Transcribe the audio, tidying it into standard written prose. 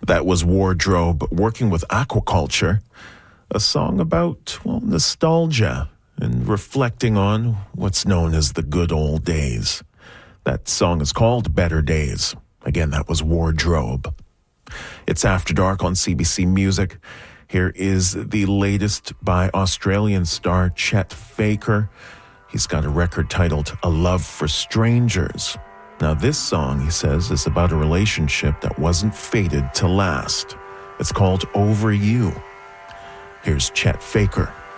That was Wardrobe working with Aquaculture, a song about, well, nostalgia and reflecting on what's known as the good old days. That song is called Better Days. Again, that was Wardrobe. It's After Dark on CBC Music. Here is the latest by Australian star Chet Faker. He's got a record titled A Love for Strangers. Now this song, he says, is about a relationship that wasn't fated to last. It's called Over You. Here's Chet Faker.